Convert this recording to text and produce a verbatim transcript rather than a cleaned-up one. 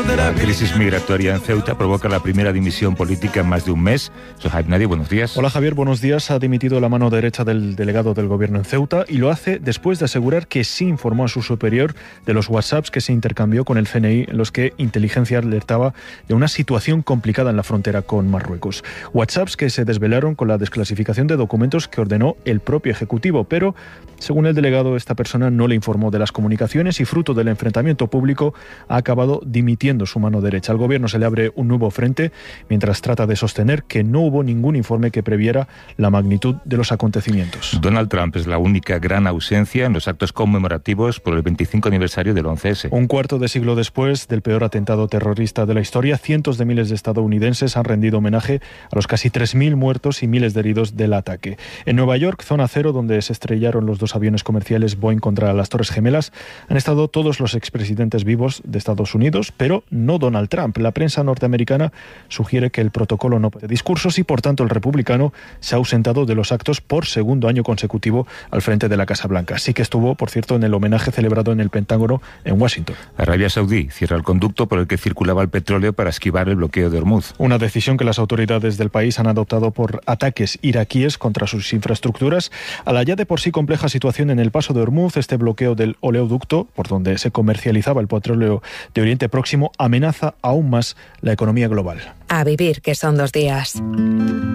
La crisis migratoria en Ceuta provoca la primera dimisión política en más de un mes. Sohaib Nadi, buenos días. Hola Javier, buenos días. Ha dimitido la mano derecha del delegado del gobierno en Ceuta y lo hace después de asegurar que sí informó a su superior de los WhatsApps que se intercambió con el C N I en los que inteligencia alertaba de una situación complicada en la frontera con Marruecos. WhatsApps que se desvelaron con la desclasificación de documentos que ordenó el propio Ejecutivo, pero según el delegado, esta persona no le informó de las comunicaciones y fruto del enfrentamiento público ha acabado dimitiendo su mano derecha. Al gobierno se le abre un nuevo frente mientras trata de sostener que no hubo ningún informe que previera la magnitud de los acontecimientos. Donald Trump es la única gran ausencia en los actos conmemorativos por el veinticinco aniversario del once ese. Un cuarto de siglo después del peor atentado terrorista de la historia, cientos de miles de estadounidenses han rendido homenaje a los casi tres mil muertos y miles de heridos del ataque. En Nueva York, zona cero, donde se estrellaron los dos aviones comerciales Boeing contra las Torres Gemelas, han estado todos los expresidentes vivos de Estados Unidos, pero no Donald Trump. La prensa norteamericana sugiere que el protocolo no puede discursos y, por tanto, el republicano se ha ausentado de los actos por segundo año consecutivo al frente de la Casa Blanca. Sí que estuvo, por cierto, en el homenaje celebrado en el Pentágono en Washington. Arabia Saudí cierra el conducto por el que circulaba el petróleo para esquivar el bloqueo de Hormuz. Una decisión que las autoridades del país han adoptado por ataques iraquíes contra sus infraestructuras. A la ya de por sí compleja situación en el paso de Hormuz, este bloqueo del oleoducto, por donde se comercializaba el petróleo de Oriente Próximo, amenaza aún más la economía global. A vivir, que son dos días.